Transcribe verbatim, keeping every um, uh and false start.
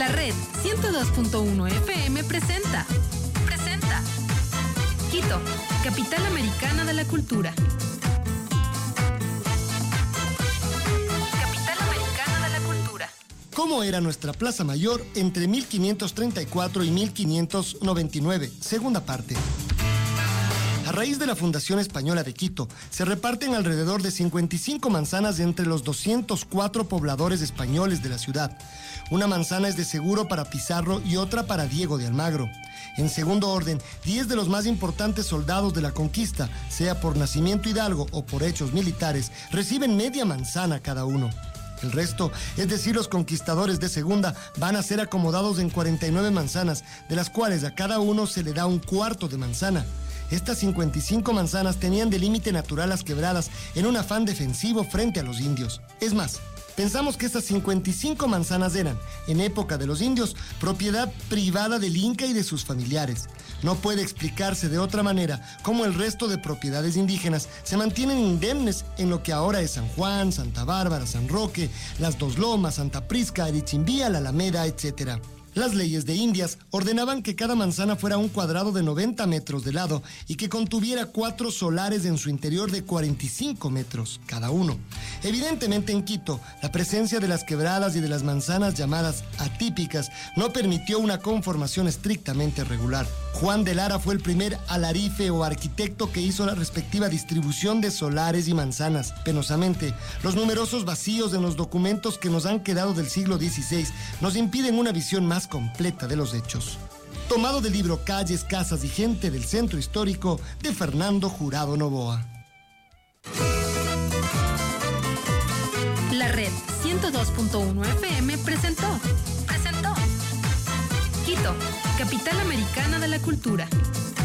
La red ciento dos punto uno F M presenta. Presenta. Quito, capital americana de la cultura. Capital americana de la cultura. ¿Cómo era nuestra Plaza Mayor entre mil quinientos treinta y cuatro y mil quinientos noventa y nueve? Segunda parte. A raíz de la Fundación Española de Quito, se reparten alrededor de cincuenta y cinco manzanas entre los doscientos cuatro pobladores españoles de la ciudad. Una manzana es de seguro para Pizarro y otra para Diego de Almagro. En segundo orden, diez de los más importantes soldados de la conquista, sea por nacimiento hidalgo o por hechos militares, reciben media manzana cada uno. El resto, es decir, los conquistadores de segunda, van a ser acomodados en cuarenta y nueve manzanas, de las cuales a cada uno se le da un cuarto de manzana. Estas cincuenta y cinco manzanas tenían de límite natural las quebradas en un afán defensivo frente a los indios. Es más, pensamos que estas cincuenta y cinco manzanas eran, en época de los indios, propiedad privada del Inca y de sus familiares. No puede explicarse de otra manera cómo el resto de propiedades indígenas se mantienen indemnes en lo que ahora es San Juan, Santa Bárbara, San Roque, Las Dos Lomas, Santa Prisca, Arichimbía, La Alameda, etcétera. Las leyes de Indias ordenaban que cada manzana fuera un cuadrado de noventa metros de lado y que contuviera cuatro solares en su interior de cuarenta y cinco metros cada uno. Evidentemente en Quito, la presencia de las quebradas y de las manzanas llamadas atípicas no permitió una conformación estrictamente regular. Juan de Lara fue el primer alarife o arquitecto que hizo la respectiva distribución de solares y manzanas. Penosamente, los numerosos vacíos en los documentos que nos han quedado del siglo dieciséis nos impiden una visión más completa de los hechos. Tomado del libro Calles, Casas y Gente del Centro Histórico de Fernando Jurado Novoa. La red ciento dos punto uno F M presentó. Presentó. Quito, capital americana de la cultura.